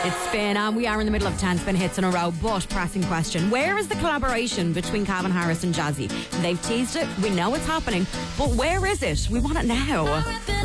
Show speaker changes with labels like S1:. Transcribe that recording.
S1: It's Spin, and we are in the middle of 10 Spin hits in a row. But pressing question: where is the collaboration between Calvin Harris and Jazzy? They've teased it. We know it's happening, but where is it? We want it now.